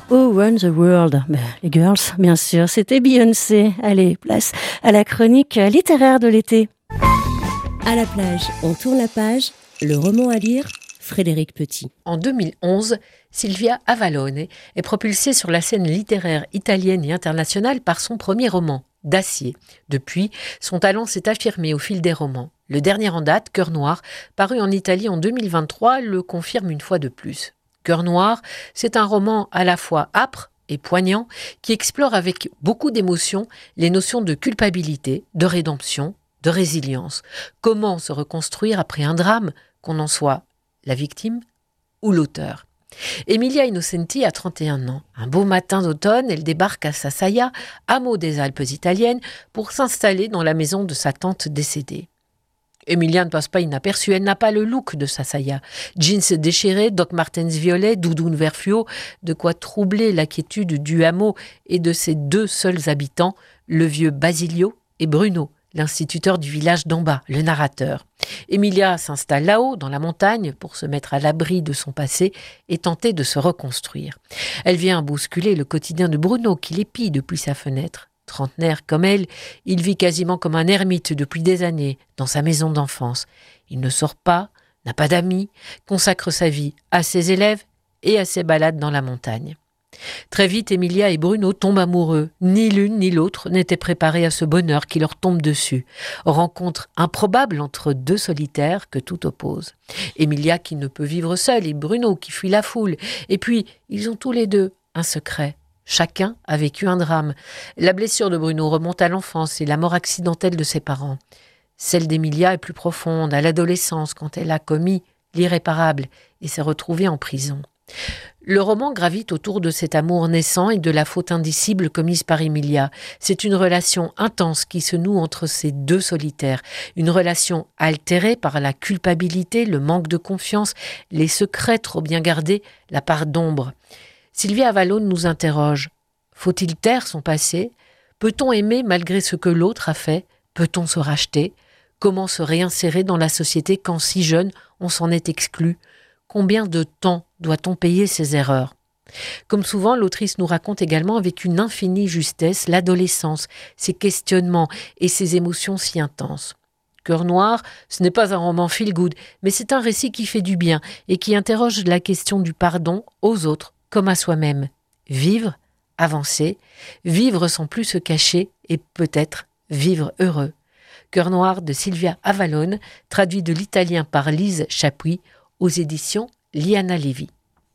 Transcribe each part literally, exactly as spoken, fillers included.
Oh, Run the World. Ben, les girls, bien sûr, c'était Beyoncé. Allez, place à la chronique littéraire de l'été. À la plage, on tourne la page. Le roman à lire, Frédéric Petit. En deux mille onze, Silvia Avallone est propulsée sur la scène littéraire italienne et internationale par son premier roman, Dacier. Depuis, son talent s'est affirmé au fil des romans. Le dernier en date, Cœur noir, paru en Italie en deux mille vingt-trois, le confirme une fois de plus. Cœur noir, c'est un roman à la fois âpre et poignant qui explore avec beaucoup d'émotion les notions de culpabilité, de rédemption, de résilience. Comment se reconstruire après un drame, qu'on en soit la victime ou l'auteur. Emilia Innocenti a trente et un ans. Un beau matin d'automne, elle débarque à Sasaia, hameau des Alpes italiennes, pour s'installer dans la maison de sa tante décédée. Emilia ne passe pas inaperçue, elle n'a pas le look de Sasaia. Jeans déchirés, Doc Martens violets, doudoune vert fluo, de quoi troubler la quiétude du hameau et de ses deux seuls habitants, le vieux Basilio et Bruno, l'instituteur du village d'en bas, le narrateur. Emilia s'installe là-haut, dans la montagne, pour se mettre à l'abri de son passé et tenter de se reconstruire. Elle vient bousculer le quotidien de Bruno, qui l'épie depuis sa fenêtre. Trentenaire comme elle, il vit quasiment comme un ermite depuis des années dans sa maison d'enfance. Il ne sort pas, n'a pas d'amis, consacre sa vie à ses élèves et à ses balades dans la montagne. Très vite, Emilia et Bruno tombent amoureux. Ni l'une ni l'autre n'étaient préparés à ce bonheur qui leur tombe dessus. Rencontre improbable entre deux solitaires que tout oppose. Emilia qui ne peut vivre seule et Bruno qui fuit la foule. Et puis, ils ont tous les deux un secret. Chacun a vécu un drame. La blessure de Bruno remonte à l'enfance et la mort accidentelle de ses parents. Celle d'Emilia est plus profonde, à l'adolescence, quand elle a commis l'irréparable et s'est retrouvée en prison. Le roman gravite autour de cet amour naissant et de la faute indicible commise par Emilia. C'est une relation intense qui se noue entre ces deux solitaires. Une relation altérée par la culpabilité, le manque de confiance, les secrets trop bien gardés, la part d'ombre. Silvia Avallone nous interroge. Faut-il taire son passé ? Peut-on aimer malgré ce que l'autre a fait ? Peut-on se racheter ? Comment se réinsérer dans la société quand si jeune, on s'en est exclu ? Combien de temps doit-on payer ses erreurs ? Comme souvent, l'autrice nous raconte également avec une infinie justesse l'adolescence, ses questionnements et ses émotions si intenses. Cœur noir, ce n'est pas un roman feel-good, mais c'est un récit qui fait du bien et qui interroge la question du pardon aux autres comme à soi-même. Vivre, avancer, vivre sans plus se cacher et peut-être vivre heureux. Cœur noir de Silvia Avallone, traduit de l'italien par Lise Chapuis, aux éditions Liana Levy.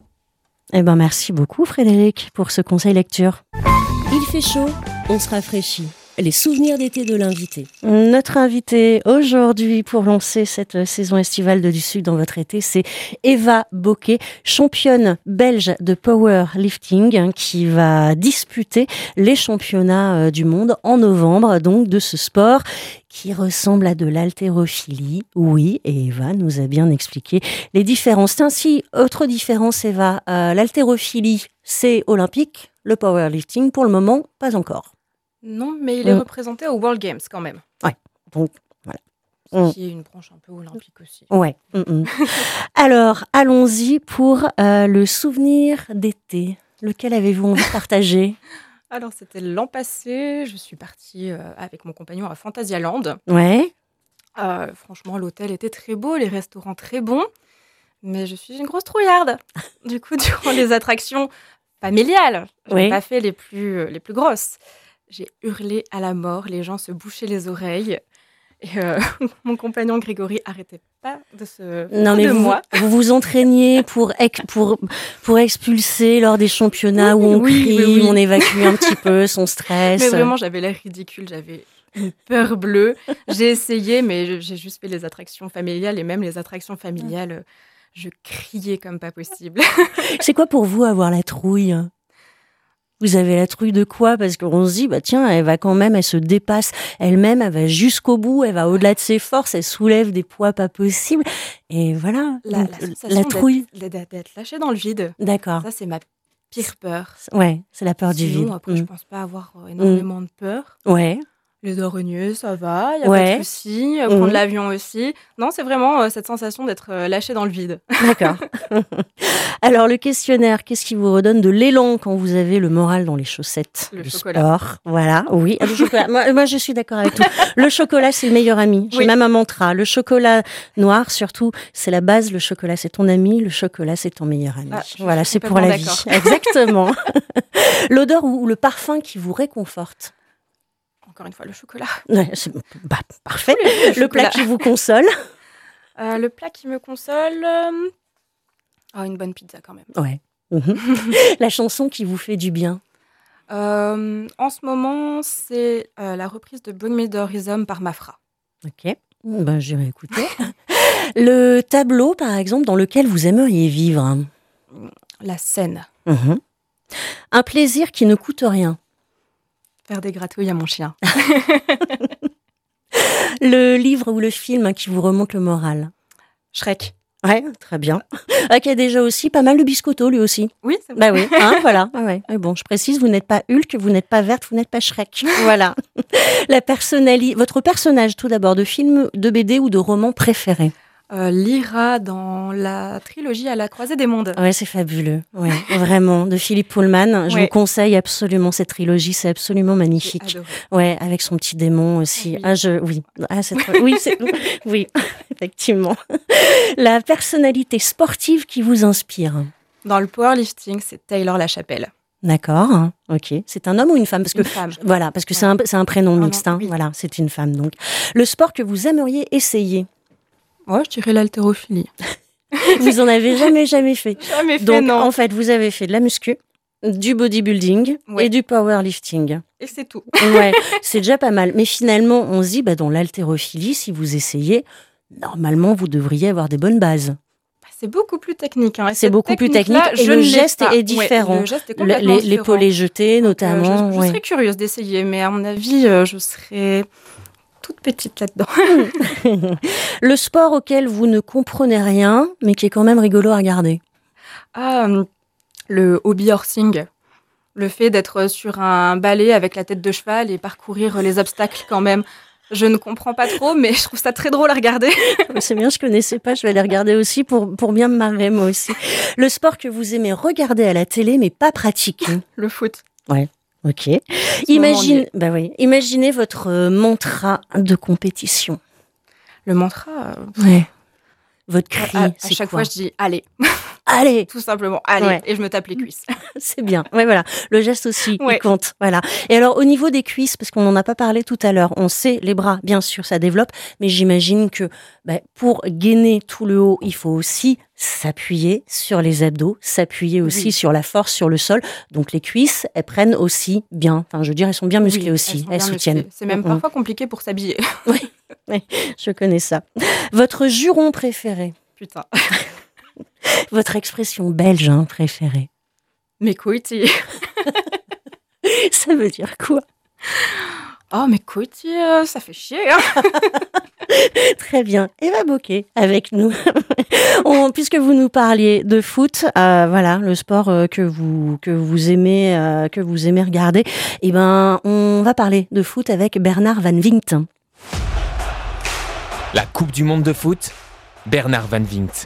Eh ben, merci beaucoup Frédéric pour ce conseil lecture. Il fait chaud, on se rafraîchit. Les souvenirs d'été de l'invité. Notre invitée aujourd'hui pour lancer cette saison estivale de Du Sud dans votre été, c'est Eva Bocquet, championne belge de powerlifting qui va disputer les championnats du monde en novembre, donc de ce sport qui ressemble à de l'haltérophilie. Oui, et Eva nous a bien expliqué les différences. Ainsi, autre différence Eva, euh, l'haltérophilie c'est olympique, le powerlifting pour le moment pas encore. Non, mais il est Mm. représenté au World Games quand même. Ouais, donc voilà. Ce Mm. qui est une branche un peu olympique aussi. Ouais. Mm-mm. Alors, allons-y pour euh, le souvenir d'été. Lequel avez-vous envie de partager ? Alors, c'était l'an passé. Je suis partie euh, avec mon compagnon à Phantasialand. Ouais. Euh, franchement, l'hôtel était très beau, les restaurants très bons. Mais je suis une grosse trouillarde. Du coup, durant les attractions familiales, je n'ai Oui. pas fait les plus, euh, les plus grosses. J'ai hurlé à la mort, les gens se bouchaient les oreilles. Et euh, mon compagnon Grégory arrêtait pas de se Non, foutre mais de vous, moi. vous vous entraîniez pour, ex- pour, pour expulser lors des championnats Oui, où on oui, crie, oui, oui. on évacue un petit peu son stress. Mais vraiment, j'avais l'air ridicule, j'avais une peur bleue. J'ai essayé, mais je- j'ai juste fait les attractions familiales. Et même les attractions familiales, euh, je criais comme pas possible. C'est quoi pour vous avoir la trouille ? Vous avez la trouille de quoi ? Parce qu'on se dit, bah tiens, elle va quand même, elle se dépasse elle-même, elle va jusqu'au bout, elle va au-delà de ses forces, elle soulève des poids pas possibles. Et voilà, La, donc, la la sensation d'être- trouille. d'être d'être lâché dans le vide, D'accord. ça, c'est ma pire peur. Ouais, c'est la peur du Sinon, vide. après, Mm. je pense pas avoir euh, énormément de peur. Ouais. Les araignées, ça va, il n'y a Ouais. pas de souci. Euh, Prendre Mhm. l'avion aussi. Non, c'est vraiment euh, cette sensation d'être euh, lâché dans le vide. D'accord. Alors, le questionnaire, qu'est-ce qui vous redonne de l'élan quand vous avez le moral dans les chaussettes? Le chocolat. Sport, voilà, oui. Ah, le chocolat. Moi, moi, je suis d'accord avec tout. Le chocolat, c'est le meilleur ami. J'ai Oui. même un mantra. Le chocolat noir, surtout, c'est la base. Le chocolat, c'est ton ami. Le chocolat, c'est ton meilleur ami. Ah, je voilà, suis c'est pour la vie. complètement Exactement. L'odeur ou, ou le parfum qui vous réconforte. Encore une fois, le chocolat. Ouais, c'est bah, parfait. Le Le plat chocolat. qui vous console. Euh, le plat qui me console. euh, Oh, une bonne pizza quand même. Ouais. Mhm. La chanson qui vous fait du bien. Euh, en ce moment, c'est euh, la reprise de Bring Me the Horizon par Mafra. Ok. Ben, j'irai écouter. Le tableau, par exemple, dans lequel vous aimeriez vivre. La scène. Mhm. Un plaisir qui ne coûte rien. Faire des gratouilles à mon chien. Le livre ou le film qui vous remonte le moral. Shrek. Ouais, très bien. Ah, qui a déjà aussi pas mal de biscotto, lui aussi. Oui, c'est vrai. Bah oui, hein, voilà. Ah ouais. Mais bon, je précise, vous n'êtes pas Hulk, vous n'êtes pas verte, vous n'êtes pas Shrek. Voilà. La personnali- Votre personnage, tout d'abord, de film, de B D ou de roman préféré. Euh, Lyra dans la trilogie À la croisée des mondes. Ouais, c'est fabuleux. Ouais, vraiment. De Philippe Pullman. Je Ouais. vous conseille absolument cette trilogie. C'est absolument J'ai magnifique. adoré. Ouais, avec son petit démon aussi. Oui. Ah, je, oui. Ah, c'est trop- oui, c'est, oui, effectivement. La personnalité sportive qui vous inspire. Dans le powerlifting, c'est Taylor Lachapelle. D'accord. hein, Ok. C'est un homme ou une femme? Parce que, Une femme. voilà, parce que Ouais. c'est un, c'est un prénom Ah non, mixte. hein. oui. Voilà, c'est une femme, donc. Le sport que vous aimeriez essayer. Ouais, je dirais l'haltérophilie. Vous en avez jamais, jamais fait. Jamais fait, Donc, non. en fait, vous avez fait de la muscu, du bodybuilding Ouais. et du powerlifting. Et c'est tout. Ouais, c'est déjà pas mal. Mais finalement, on se dit, bah, dans l'haltérophilie, si vous essayez, normalement, vous devriez avoir des bonnes bases. C'est beaucoup plus technique. Hein. Et C'est cette beaucoup plus technique-là, technique et je le ne l'ai geste pas. est Ouais, différent. le geste est Le- complètement les, différent. l'épaule est jetée, Donc, euh, notamment. je, je ouais. serais curieuse d'essayer, mais à mon avis, euh, je serais toute petite là-dedans. Le sport auquel vous ne comprenez rien, mais qui est quand même rigolo à regarder. Ah, hum, le hobby horsing. Le fait d'être sur un balai avec la tête de cheval et parcourir les obstacles quand même. Je ne comprends pas trop, mais je trouve ça très drôle à regarder. C'est bien, je connaissais pas, je vais aller regarder aussi pour, pour bien me marrer, moi aussi. Le sport que vous aimez regarder à la télé, mais pas pratiquer. Le foot. Ok. moment, on y Imagine, est. bah oui, imaginez votre euh, mantra de compétition. Le mantra, euh, Ouais. Votre cri, à, à c'est chaque quoi? fois, je dis allez, Allez, tout simplement, allez, Ouais. et je me tape les cuisses. c'est bien. Ouais, voilà. Le geste aussi, il Ouais. compte. Voilà. Et alors, au niveau des cuisses, parce qu'on n'en a pas parlé tout à l'heure, on sait les bras, bien sûr, ça développe, mais j'imagine que bah, pour gainer tout le haut, il faut aussi s'appuyer sur les abdos, s'appuyer aussi Oui. sur la force sur le sol. Donc les cuisses, elles prennent aussi bien. Enfin, je veux dire, elles sont bien musclées Oui, aussi. sont Elles, bien soutiennent. musclées. C'est même Mm, mm. parfois compliqué pour s'habiller. Je connais ça. Votre juron préféré, Putain. votre expression belge hein, préférée, Mes coéquipiers. ça veut dire quoi? Oh, mes coéquipiers, euh, ça fait chier. Hein. Très bien. Eva Bocquet avec nous. On- puisque vous nous parliez de foot, euh, voilà, le sport euh, que vous que vous aimez euh, que vous aimez regarder. Eh ben, on va parler de foot avec Bernard Van Vinct. La Coupe du Monde de foot, Bernard Van Vinct.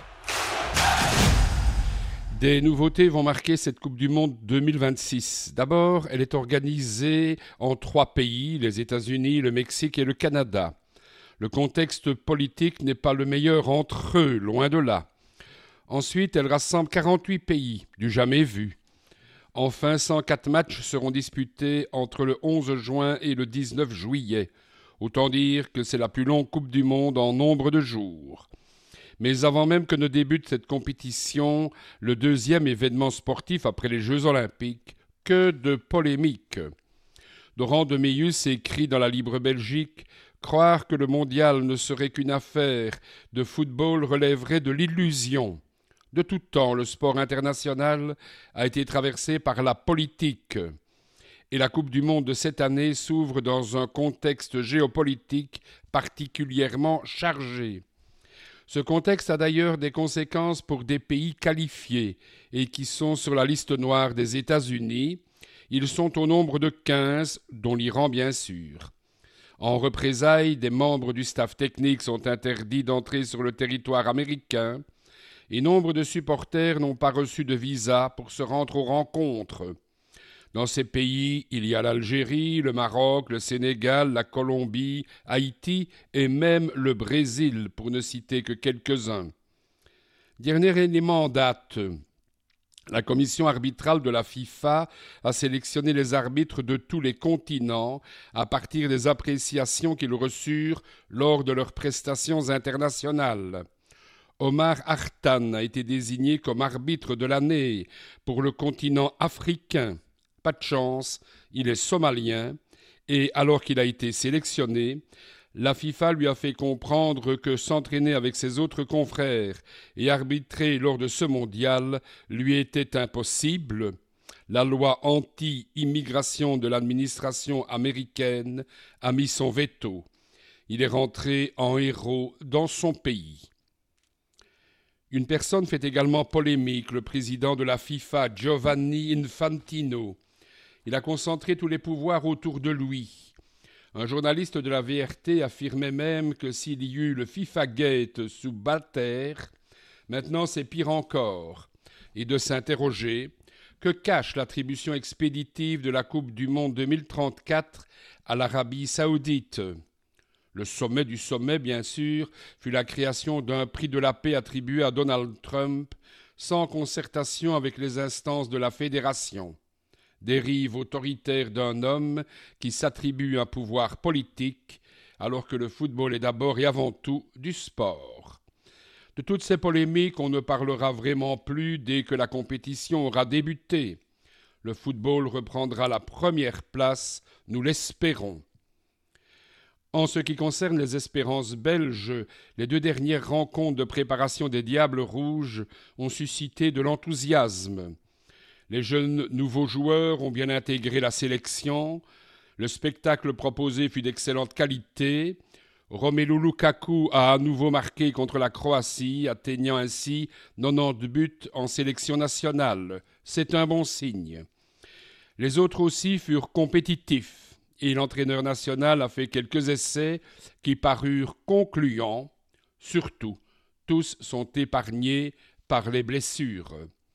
Des nouveautés vont marquer cette Coupe du Monde deux mille vingt-six. D'abord, elle est organisée en trois pays, les États-Unis, le Mexique et le Canada. Le contexte politique n'est pas le meilleur entre eux, loin de là. Ensuite, elle rassemble quarante-huit pays, du jamais vu. Enfin, cent quatre matchs seront disputés entre le onze juin et le dix-neuf juillet. Autant dire que c'est la plus longue Coupe du Monde en nombre de jours. Mais avant même que ne débute cette compétition, le deuxième événement sportif après les Jeux Olympiques, que de polémiques. Doran de Meilhus écrit dans la Libre Belgique « Croire que le mondial ne serait qu'une affaire de football relèverait de l'illusion. De tout temps, le sport international a été traversé par la politique. Et la Coupe du Monde de cette année s'ouvre dans un contexte géopolitique particulièrement chargé. Ce contexte a d'ailleurs des conséquences pour des pays qualifiés et qui sont sur la liste noire des États-Unis. Ils sont au nombre de quinze, dont l'Iran bien sûr. En représailles, des membres du staff technique sont interdits d'entrer sur le territoire américain et nombre de supporters n'ont pas reçu de visa pour se rendre aux rencontres. Dans ces pays, il y a l'Algérie, le Maroc, le Sénégal, la Colombie, Haïti et même le Brésil, pour ne citer que quelques-uns. Dernier élément en date, la commission arbitrale de la FIFA a sélectionné les arbitres de tous les continents à partir des appréciations qu'ils reçurent lors de leurs prestations internationales. Omar Artan a été désigné comme arbitre de l'année pour le continent africain. Pas de chance, il est somalien et alors qu'il a été sélectionné, la FIFA lui a fait comprendre que s'entraîner avec ses autres confrères et arbitrer lors de ce mondial lui était impossible. La loi anti-immigration de l'administration américaine a mis son veto. Il est rentré en héros dans son pays. Une personne fait également polémique, le président de la FIFA, Giovanni Infantino. Il a concentré tous les pouvoirs autour de lui. Un journaliste de la V R T affirmait même que s'il y eut le FIFA Gate sous Blatter, maintenant c'est pire encore, et de s'interroger que cache l'attribution expéditive de la Coupe du Monde deux mille trente-quatre à l'Arabie Saoudite. Le sommet du sommet, bien sûr, fut la création d'un prix de la paix attribué à Donald Trump sans concertation avec les instances de la fédération. Dérive autoritaire d'un homme qui s'attribue un pouvoir politique, alors que le football est d'abord et avant tout du sport. De toutes ces polémiques, on ne parlera vraiment plus dès que la compétition aura débuté. Le football reprendra la première place, nous l'espérons. En ce qui concerne les espérances belges, les deux dernières rencontres de préparation des Diables Rouges ont suscité de l'enthousiasme. Les jeunes nouveaux joueurs ont bien intégré la sélection. Le spectacle proposé fut d'excellente qualité. Romelu Lukaku a à nouveau marqué contre la Croatie, atteignant ainsi quatre-vingt-dix buts en sélection nationale. C'est un bon signe. Les autres aussi furent compétitifs et l'entraîneur national a fait quelques essais qui parurent concluants. Surtout, tous sont épargnés par les blessures.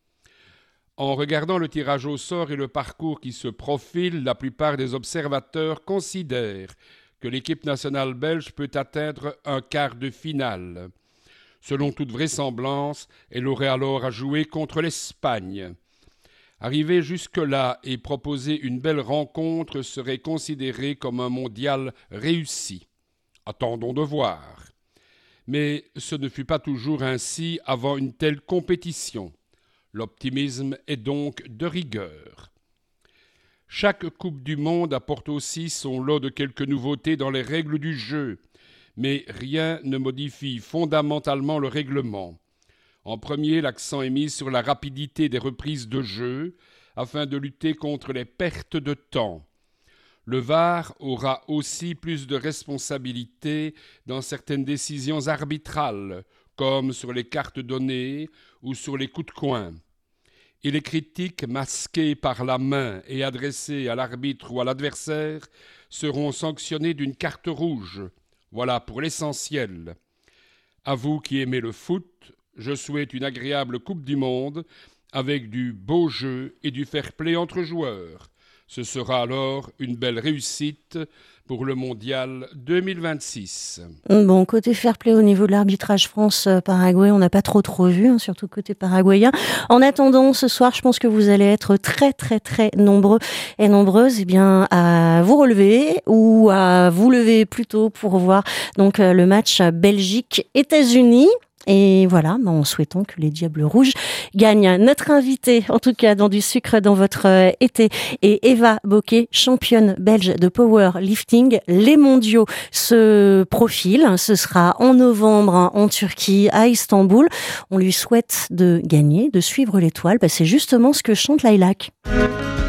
En regardant le tirage au sort et le parcours qui se profile, la plupart des observateurs considèrent que l'équipe nationale belge peut atteindre un quart de finale. Selon toute vraisemblance, elle aurait alors à jouer contre l'Espagne. Arriver jusque-là et proposer une belle rencontre serait considéré comme un mondial réussi. Attendons de voir. Mais ce ne fut pas toujours ainsi avant une telle compétition. L'optimisme est donc de rigueur. Chaque Coupe du Monde apporte aussi son lot de quelques nouveautés dans les règles du jeu, mais rien ne modifie fondamentalement le règlement. En premier, l'accent est mis sur la rapidité des reprises de jeu, afin de lutter contre les pertes de temps. Le V A R aura aussi plus de responsabilités dans certaines décisions arbitrales, comme sur les cartes données ou sur les coups de coin. Et les critiques masquées par la main et adressées à l'arbitre ou à l'adversaire seront sanctionnées d'une carte rouge. Voilà pour l'essentiel. À vous qui aimez le foot, je souhaite une agréable Coupe du Monde avec du beau jeu et du fair-play entre joueurs. Ce sera alors une belle réussite pour le Mondial deux mille vingt-six. Bon, côté fair-play au niveau de l'arbitrage France-Paraguay, on n'a pas trop trop vu, hein, surtout côté paraguayen. En attendant, ce soir, je pense que vous allez être très très très nombreux et nombreuses eh bien, à vous relever ou à vous lever plutôt pour voir donc le match Belgique-États-Unis. Et voilà, en souhaitant que les Diables Rouges gagnent. Notre invitée, en tout cas, dans du sucre dans votre euh, été, est Eva Bocquet, championne belge de powerlifting. Les mondiaux se profilent. Ce sera en novembre hein, en Turquie, à Istanbul. On lui souhaite de gagner, de suivre l'étoile. Bah, c'est justement ce que chante Lilac.